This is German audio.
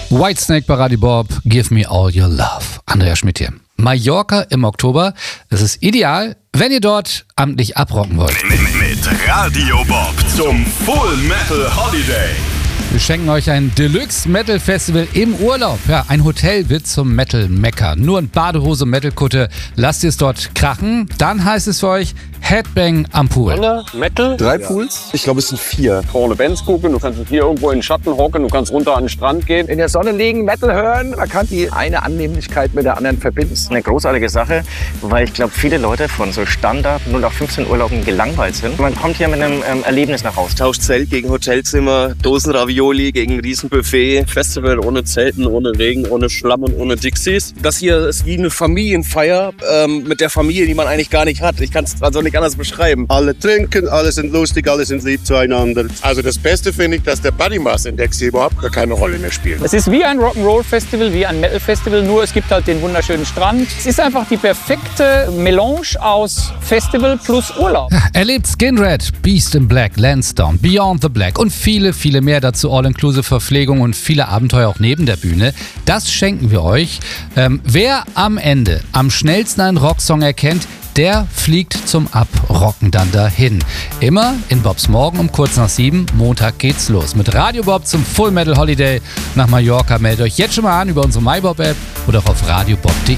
Whitesnake bei Radio Bob, Give Me All Your Love. Andreas Schmidt hier. Mallorca im Oktober, es ist ideal, wenn ihr dort amtlich abrocken wollt. Mit Radio Bob zum Full Metal Holiday. Wir schenken euch ein Deluxe Metal Festival im Urlaub. Ja, ein Hotel wird zum Metal Mekka. Nur in Badehose und Metal-Kutte. Lasst ihr es dort krachen. Dann heißt es für euch Headbang am Pool. Metal? 3 Pools? Ich glaube, es sind 4. Vorne Bands gucken, du kannst hier irgendwo in den Schatten hocken, du kannst runter an den Strand gehen. In der Sonne liegen, Metal hören. Man kann die eine Annehmlichkeit mit der anderen verbinden. Das ist eine großartige Sache, weil ich glaube, viele Leute von so Standard 0815 Urlauben gelangweilt sind. Man kommt hier mit einem Erlebnis nach Hause. Tauscht Zelt gegen Hotelzimmer, Dosen Ravioli gegen ein Riesenbuffet. Festival ohne Zelten, ohne Regen, ohne Schlamm und ohne Dixies. Das hier ist wie eine Familienfeier mit der Familie, die man eigentlich gar nicht hat. Ich kann es also nicht anders beschreiben. Alle trinken, alle sind lustig, alle sind lieb zueinander. Also das Beste finde ich, dass der Body Mass Index hier überhaupt gar keine Rolle mehr spielt. Es ist wie ein Rock'n'Roll-Festival, wie ein Metal-Festival, nur es gibt halt den wunderschönen Strand. Es ist einfach die perfekte Melange aus Festival plus Urlaub. Erlebt Skinred, Beast in Black, Lansdowne, Beyond the Black und viele, viele mehr dazu. All-inclusive Verpflegung und viele Abenteuer auch neben der Bühne. Das schenken wir euch. Wer am Ende am schnellsten einen Rocksong erkennt, der fliegt zum Abrocken dann dahin. Immer in Bobs Morgen um kurz nach 7. Montag geht's los. Mit Radio Bob zum Full Metal Holiday nach Mallorca. Meldet euch jetzt schon mal an über unsere MyBob-App oder auch auf radiobob.de.